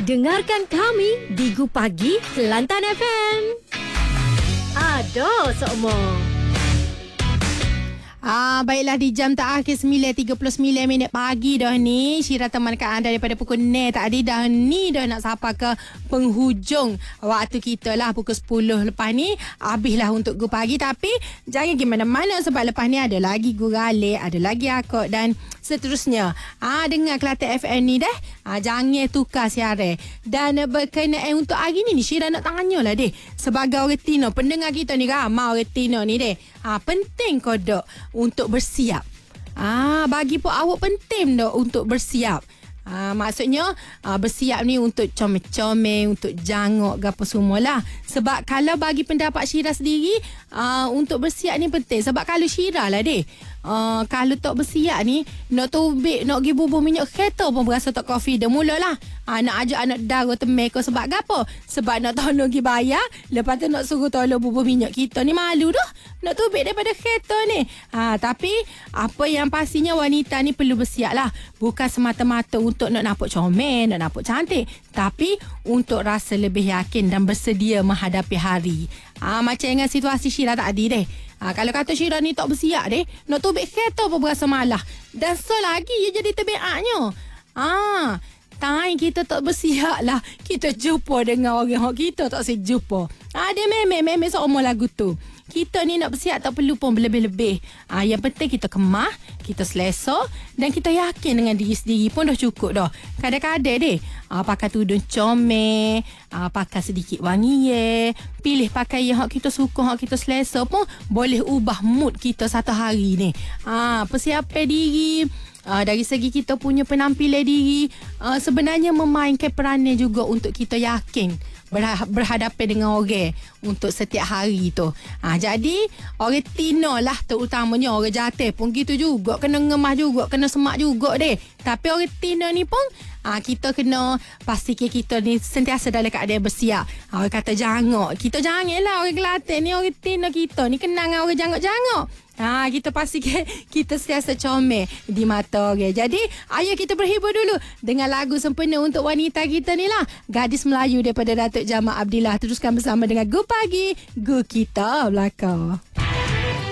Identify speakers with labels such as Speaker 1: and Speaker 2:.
Speaker 1: Dengarkan kami di Gu Pagi Kelantan FM. Ada semua.
Speaker 2: Baiklah, di jam terakhir 9.39 pagi dah ni. Syirah temankan anda daripada pukul 9 tadi. Dah ni dah nak sapa ke penghujung waktu kita lah. Pukul 10 lepas ni habislah untuk Gu Pagi. Tapi jangan ke mana-mana sebab lepas ni ada lagi Gu Galih, ada lagi Akok dan seterusnya. Dengar Kelantan FM ni dah. Jangan tukar siaran. Dan berkenaan untuk hari ni Syirah nak tanya lah deh. Sebagai orang Tino, pendengar kita ni ramai orang Tino ni deh. Penting kau dok untuk bersiap. Bagi pun awak penting dok untuk bersiap. Maksudnya bersiap ni untuk comel-comel, untuk jangok apa semualah. Sebab kalau bagi pendapat Syirah sendiri, untuk bersiap ni penting. Sebab kalau Syirah lah deh, kalau tak bersiap ni, nak tubik, nak pergi bubuh minyak kereta pun berasa tak confident mulalah. Nak ajak anak dara temeko sebab apa? Sebab nak tolong pergi bayar, lepas tu nak suruh tolong bubuh minyak kita ni malu dah. Nak tubik daripada kereta ni. Tapi apa yang pastinya wanita ni perlu bersiap lah. Bukan semata-mata untuk nak nampak comel, nak nampak cantik, tapi untuk rasa lebih yakin dan bersedia menghadapi hari. Macam dengan situasi Syirah tadi deh. Kalau kata Syirah ni tak bersiap deh, nak tubik kereta pun berasa malah. Dan so lagi ia jadi terbiaknya. Time kita tak bersiap lah, kita jumpa dengan orang kita tak sejumpa. Dia memang seumur lagu tu. Kita ni nak bersiap tak perlu pun berlebih-lebih. Yang penting kita kemah, kita selesa dan kita yakin dengan diri sendiri pun dah cukup dah. Kadang-kadang deh, pakai tudung comel, pakai sedikit wangi pilih pakai yang kita suka, yang kita selesa pun boleh ubah mood kita satu hari ni. Persiapan diri, dari segi kita punya penampilan diri, sebenarnya memainkan peranan juga untuk kita yakin berhadapan dengan orang untuk setiap hari tu. Jadi orang Tino lah terutamanya, orang Jatah pun gitu juga, kena ngemah juga, kena semak juga deh. Tapi orang Tino ni pun kita kena pastikan kita ni sentiasa dalam keadaan bersiap. Orang kata jangok, kita janganlah orang Kelantan ni, orang Tino kita ni kenal dengan orang jangok-jangok. Kita pastikan kita sentiasa comel di mata orang. Jadi ayo kita berhibur dulu dengan lagu sempena untuk wanita kita ni lah, Gadis Melayu daripada Datuk Jamal Abdillah. Teruskan bersama dengan Gu Pagi, Gu Kita Belakang.